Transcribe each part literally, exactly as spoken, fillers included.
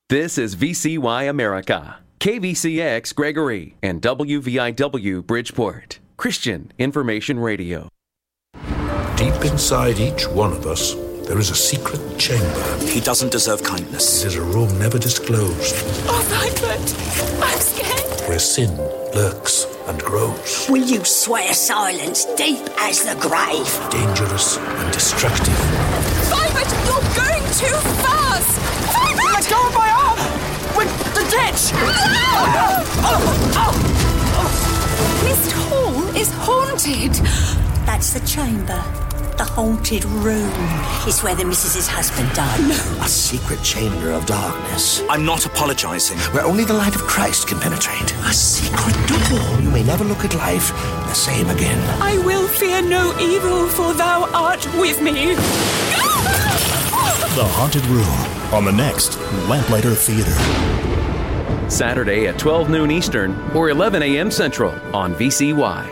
This is V C Y America, K V C X Gregory, and W V I W Bridgeport, Christian Information Radio. Deep inside each one of us, there is a secret chamber. He doesn't deserve kindness. It is a room never disclosed. Oh, Violet, I'm scared. Where sin lurks and grows. Will you swear silence deep as the grave? Dangerous and destructive. Violet, you're going too fast. Violet! Let go of my arm! With the ditch! Oh, oh, oh. Mist Hall is haunted. That's the chamber. The haunted room is where the missus's husband died. No. A secret chamber of darkness. I'm not apologizing. Where only the light of Christ can penetrate. A secret door. You may never look at life the same again. I will fear no evil, for thou art with me. The Haunted Room on the next Lamplighter Theater. Saturday at twelve noon Eastern or eleven a.m. Central on V C Y.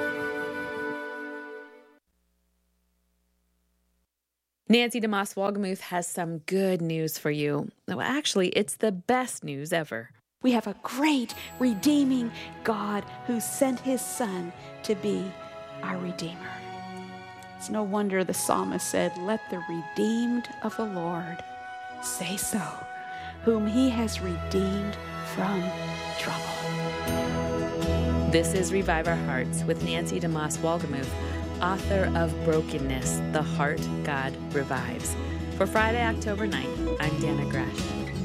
Nancy DeMoss Wolgemuth has some good news for you. Well, actually, it's the best news ever. We have a great, redeeming God who sent his Son to be our Redeemer. It's no wonder the psalmist said, "Let the redeemed of the Lord say so, whom he has redeemed from trouble." This is Revive Our Hearts with Nancy DeMoss Wolgemuth, author of Brokenness, The Heart God Revives. For Friday, October ninth, I'm Dana Gresh.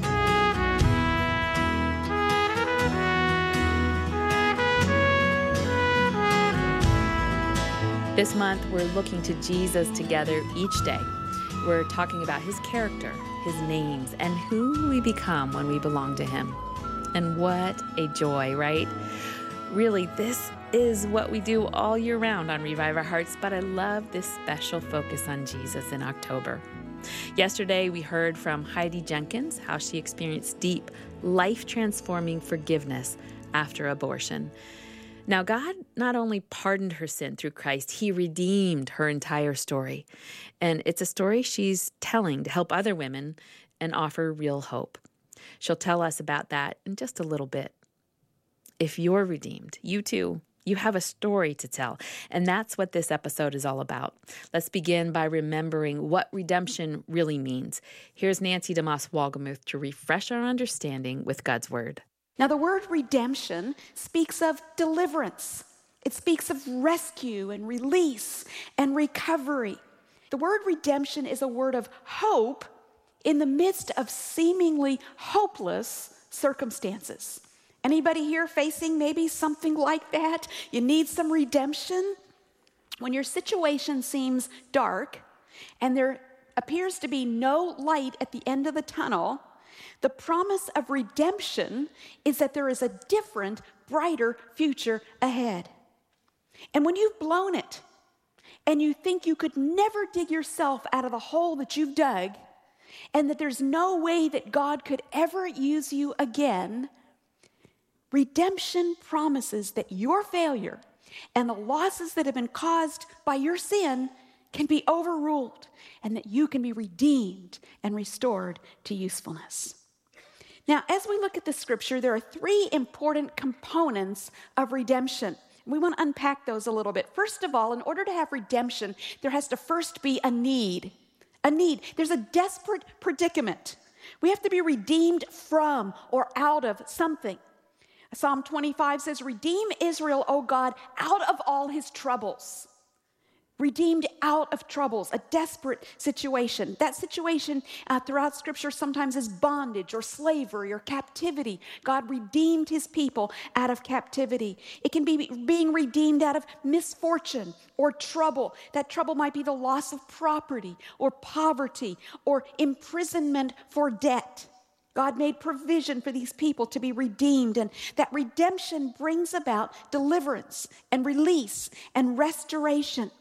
This month, we're looking to Jesus together each day. We're talking about his character, his names, and who we become when we belong to him. And what a joy, right? Really, this is what we do all year round on Revive Our Hearts, but I love this special focus on Jesus in October. Yesterday, we heard from Heidi Jenkins how she experienced deep, life-transforming forgiveness after abortion. Now, God not only pardoned her sin through Christ, he redeemed her entire story. And it's a story she's telling to help other women and offer real hope. She'll tell us about that in just a little bit. If you're redeemed, you too, you have a story to tell. And that's what this episode is all about. Let's begin by remembering what redemption really means. Here's Nancy DeMoss Wolgemuth to refresh our understanding with God's Word. Now, the word redemption speaks of deliverance. It speaks of rescue and release and recovery. The word redemption is a word of hope in the midst of seemingly hopeless circumstances. Anybody here facing maybe something like that? You need some redemption? When your situation seems dark and there appears to be no light at the end of the tunnel, the promise of redemption is that there is a different, brighter future ahead. And when you've blown it and you think you could never dig yourself out of the hole that you've dug and that there's no way that God could ever use you again, redemption promises that your failure and the losses that have been caused by your sin can be overruled and that you can be redeemed and restored to usefulness. Now, as we look at the scripture, there are three important components of redemption. We want to unpack those a little bit. First of all, in order to have redemption, there has to first be a need. A need. There's a desperate predicament. We have to be redeemed from or out of something. Psalm twenty-five says, "Redeem Israel, O God, out of all his troubles." Redeemed out of troubles, a desperate situation. That situation uh, throughout Scripture sometimes is bondage or slavery or captivity. God redeemed his people out of captivity. It can be being redeemed out of misfortune or trouble. That trouble might be the loss of property or poverty or imprisonment for debt. God made provision for these people to be redeemed, and that redemption brings about deliverance and release and restoration.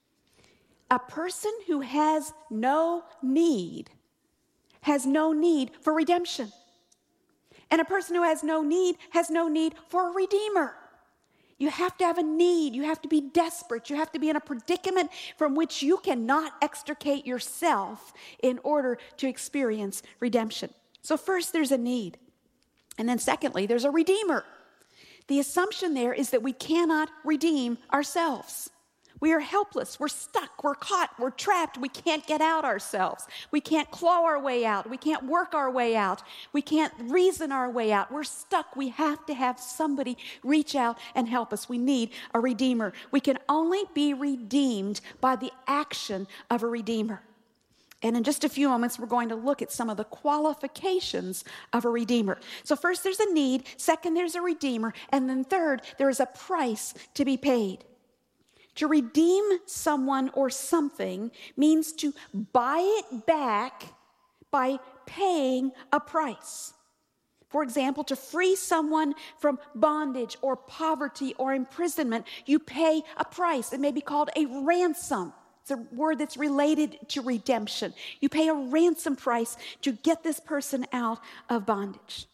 A person who has no need has no need for redemption. And a person who has no need has no need for a redeemer. You have to have a need. You have to be desperate. You have to be in a predicament from which you cannot extricate yourself in order to experience redemption. So first, there's a need. And then secondly, there's a redeemer. The assumption there is that we cannot redeem ourselves. We are helpless. We're stuck. We're caught. We're trapped. We can't get out ourselves. We can't claw our way out. We can't work our way out. We can't reason our way out. We're stuck. We have to have somebody reach out and help us. We need a redeemer. We can only be redeemed by the action of a redeemer. And in just a few moments, we're going to look at some of the qualifications of a redeemer. So first, there's a need. Second, there's a redeemer. And then third, there is a price to be paid. To redeem someone or something means to buy it back by paying a price. For example, to free someone from bondage or poverty or imprisonment, you pay a price. It may be called a ransom. It's a word that's related to redemption. You pay a ransom price to get this person out of bondage.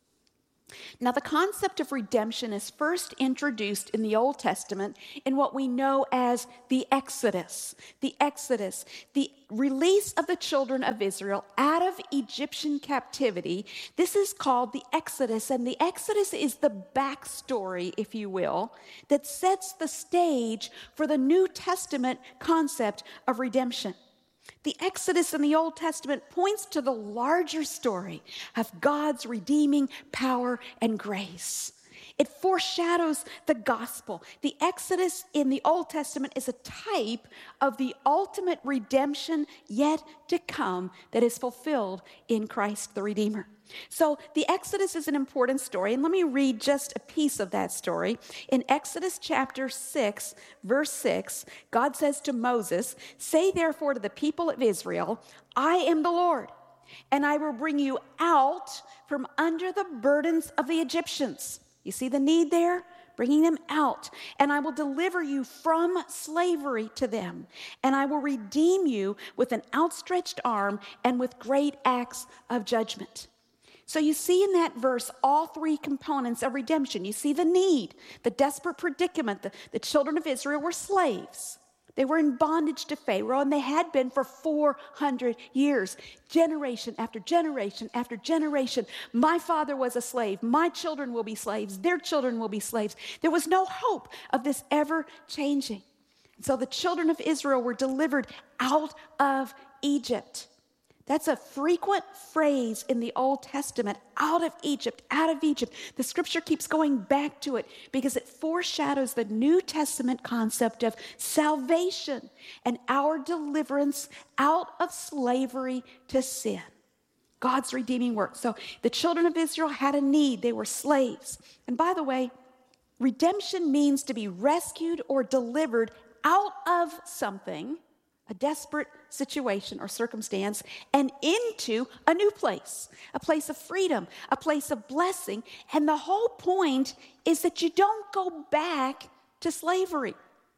Now, the concept of redemption is first introduced in the Old Testament in what we know as the Exodus. The Exodus, the release of the children of Israel out of Egyptian captivity. This is called the Exodus, and the Exodus is the backstory, if you will, that sets the stage for the New Testament concept of redemption. The Exodus in the Old Testament points to the larger story of God's redeeming power and grace. It foreshadows the gospel. The Exodus in the Old Testament is a type of the ultimate redemption yet to come that is fulfilled in Christ the Redeemer. So the Exodus is an important story, and let me read just a piece of that story. In Exodus chapter six, verse six, God says to Moses, "Say therefore to the people of Israel, I am the Lord, and I will bring you out from under the burdens of the Egyptians." You see the need there? Bringing them out. "And I will deliver you from slavery to them. And I will redeem you with an outstretched arm and with great acts of judgment." So you see in that verse all three components of redemption. You see the need, the desperate predicament. The, the children of Israel were slaves. They were in bondage to Pharaoh, and they had been for four hundred years, generation after generation after generation. My father was a slave. My children will be slaves. Their children will be slaves. There was no hope of this ever changing. So the children of Israel were delivered out of Egypt. That's a frequent phrase in the Old Testament, out of Egypt, out of Egypt. The scripture keeps going back to it because it foreshadows the New Testament concept of salvation and our deliverance out of slavery to sin. God's redeeming work. So the children of Israel had a need. They were slaves. And by the way, redemption means to be rescued or delivered out of something, a desperate situation or circumstance, and into a new place, a place of freedom, a place of blessing. And the whole point is that you don't go back to slavery.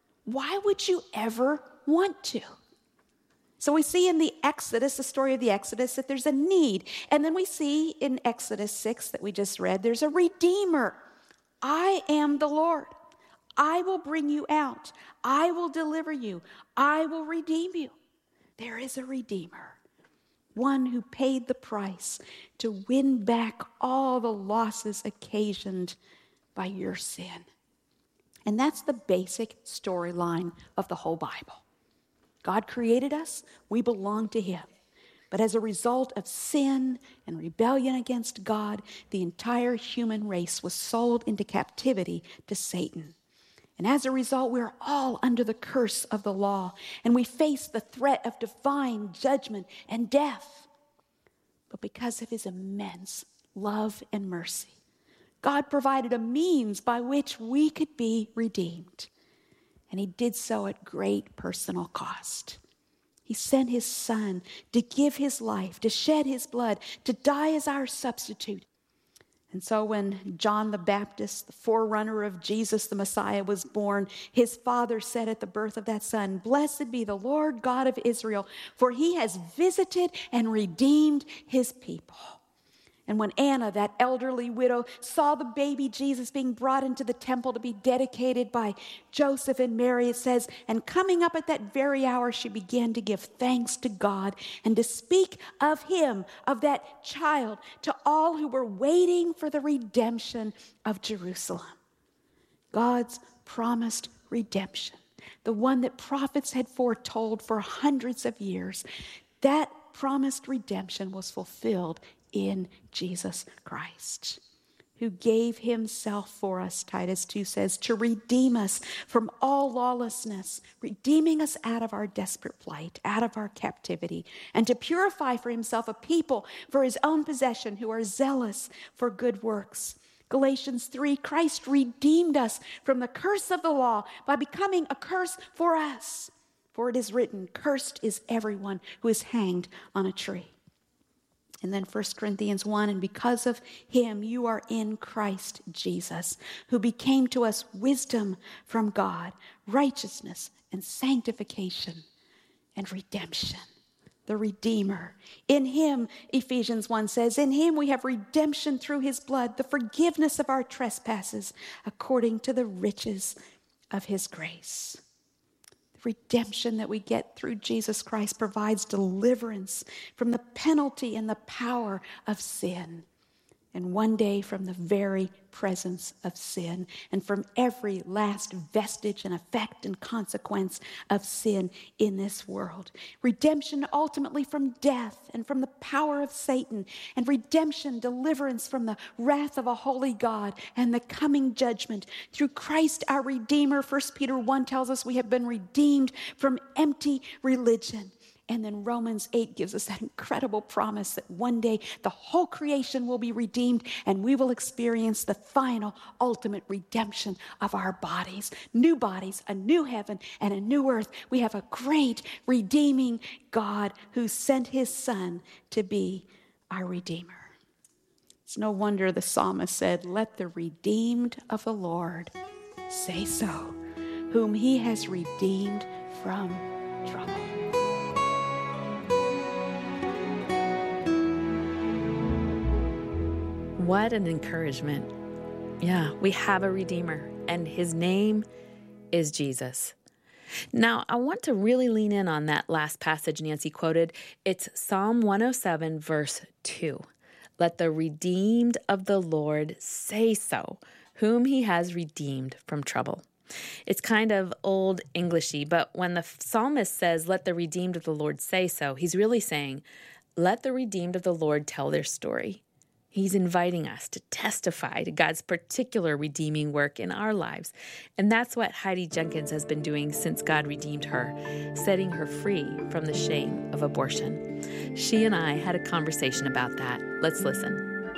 Why would you ever want to? So we see in the Exodus, the story of the Exodus, that there's a need. And then we see in Exodus six that we just read, there's a redeemer. I am the Lord. I will bring you out. I will deliver you. I will redeem you. There is a redeemer, one who paid the price to win back all the losses occasioned by your sin. And that's the basic storyline of the whole Bible. God created us. We belong to him. But as a result of sin and rebellion against God, the entire human race was sold into captivity to Satan. And as a result, we're all under the curse of the law, and we face the threat of divine judgment and death. But because of his immense love and mercy, God provided a means by which we could be redeemed. And he did so at great personal cost. He sent his son to give his life, to shed his blood, to die as our substitute. And so when John the Baptist, the forerunner of Jesus the Messiah, was born, his father said at the birth of that son, "Blessed be the Lord God of Israel, for he has visited and redeemed his people." And when Anna, that elderly widow, saw the baby Jesus being brought into the temple to be dedicated by Joseph and Mary, it says, and coming up at that very hour, she began to give thanks to God and to speak of him, of that child, to all who were waiting for the redemption of Jerusalem. God's promised redemption, the one that prophets had foretold for hundreds of years, that promised redemption was fulfilled in Jesus Christ, who gave himself for us, Titus two says, to redeem us from all lawlessness, redeeming us out of our desperate plight, out of our captivity, and to purify for himself a people for his own possession who are zealous for good works. Galatians three, Christ redeemed us from the curse of the law by becoming a curse for us. For it is written, cursed is everyone who is hanged on a tree. And then First Corinthians one, and because of him you are in Christ Jesus, who became to us wisdom from God, righteousness and sanctification and redemption. The Redeemer. In him, Ephesians one says, in him we have redemption through his blood, the forgiveness of our trespasses, according to the riches of his grace. Redemption that we get through Jesus Christ provides deliverance from the penalty and the power of sin. And one day from the very presence of sin and from every last vestige and effect and consequence of sin in this world. Redemption ultimately from death and from the power of Satan, and redemption, deliverance from the wrath of a holy God and the coming judgment. Through Christ our Redeemer, First Peter one tells us we have been redeemed from empty religion. And then Romans eight gives us that incredible promise that one day the whole creation will be redeemed and we will experience the final, ultimate redemption of our bodies. New bodies, a new heaven, and a new earth. We have a great redeeming God who sent his Son to be our Redeemer. It's no wonder the psalmist said, let the redeemed of the Lord say so, whom he has redeemed from trouble. What an encouragement. Yeah, we have a Redeemer, and his name is Jesus. Now, I want to really lean in on that last passage Nancy quoted. It's Psalm one oh seven, verse two. Let the redeemed of the Lord say so, whom he has redeemed from trouble. It's kind of old Englishy, but when the psalmist says, let the redeemed of the Lord say so, he's really saying, let the redeemed of the Lord tell their story. He's inviting us to testify to God's particular redeeming work in our lives. And that's what Heidi Jenkins has been doing since God redeemed her, setting her free from the shame of abortion. She and I had a conversation about that. Let's listen.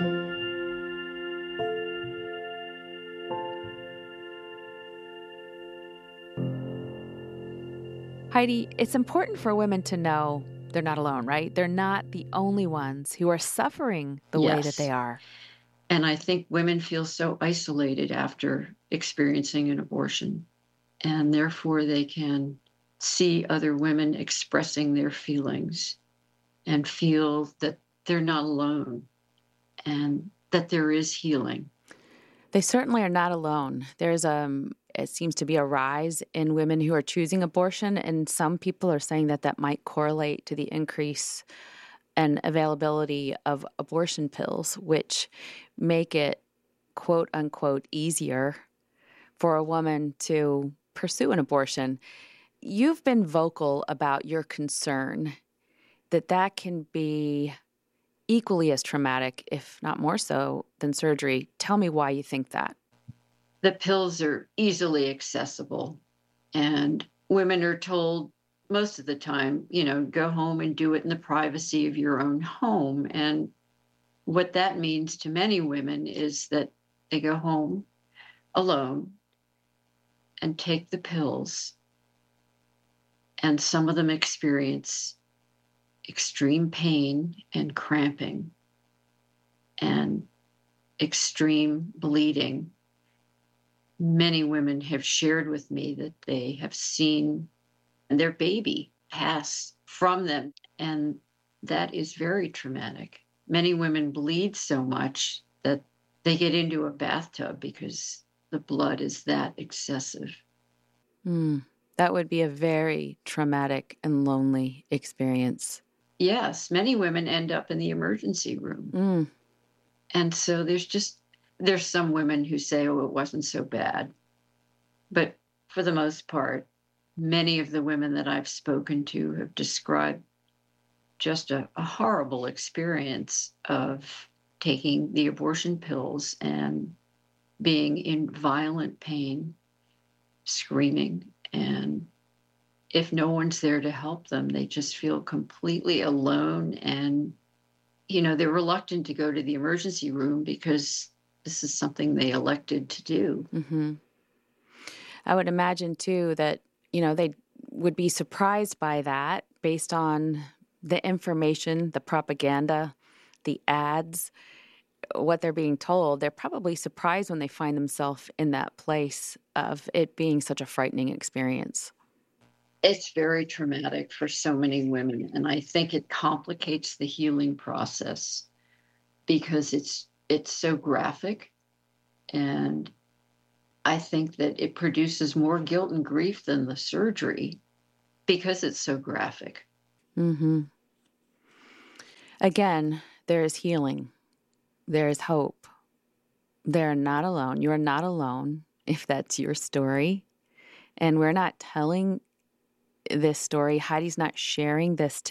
Heidi, it's important for women to know they're not alone, right? They're not the only ones who are suffering the yes. way that they are. And I think women feel so isolated after experiencing an abortion. And therefore they can see other women expressing their feelings and feel that they're not alone and that there is healing. They certainly are not alone. There's um, it seems to be a rise in women who are choosing abortion, and some people are saying that that might correlate to the increase and availability of abortion pills, which make it, quote unquote, easier for a woman to pursue an abortion. You've been vocal about your concern that that can be equally as traumatic, if not more so, than surgery. Tell me why you think that. The pills are easily accessible, and women are told most of the time, you know, go home and do it in the privacy of your own home. And what that means to many women is that they go home alone and take the pills, and some of them experience extreme pain and cramping and extreme bleeding. Many women have shared with me that they have seen their baby pass from them, and that is very traumatic. many women bleed so much that they get into a bathtub because the blood is that excessive. Mm, that would be a very traumatic and lonely experience. Yes, many women end up in the emergency room. Mm. And so there's just, there's some women who say, oh, it wasn't so bad. But for the most part, many of the women that I've spoken to have described just a, a horrible experience of taking the abortion pills and being in violent pain, screaming. And if no one's there to help them, they just feel completely alone. And, you know, they're reluctant to go to the emergency room because this is something they elected to do. Mm-hmm. I would imagine, too, that, you know, they would be surprised by that based on the information, the propaganda, the ads, what they're being told. They're probably surprised when they find themselves in that place of it being such a frightening experience. It's very traumatic for so many women, and I think it complicates the healing process because it's it's so graphic, and I think that it produces more guilt and grief than the surgery because it's so graphic. Mm-hmm. Again, there is healing. There is hope. They're not alone. You are not alone if that's your story. And we're not telling this story. Heidi's not sharing this